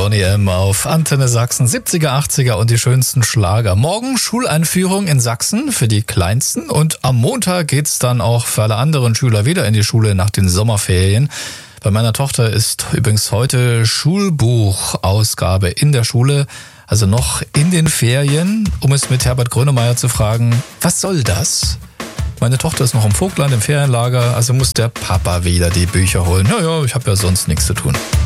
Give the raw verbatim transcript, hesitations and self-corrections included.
Boney M. auf Antenne Sachsen, siebziger, achtziger und die schönsten Schlager. Morgen Schuleinführung in Sachsen für die Kleinsten und am Montag geht's dann auch für alle anderen Schüler wieder in die Schule nach den Sommerferien. Bei meiner Tochter ist übrigens heute Schulbuchausgabe in der Schule, also noch in den Ferien, um es mit Herbert Grönemeyer zu fragen, was soll das? Meine Tochter ist noch im Vogtland im Ferienlager, also muss der Papa wieder die Bücher holen. Naja, ich habe ja sonst nichts zu tun.